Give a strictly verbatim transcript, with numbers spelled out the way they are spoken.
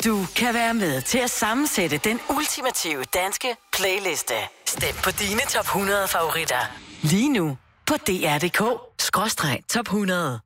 Du kan være med til at sammensætte den ultimative danske playliste. Stem på dine top hundrede favoritter. Lige nu på D R punktum D K skråstreg top hundrede.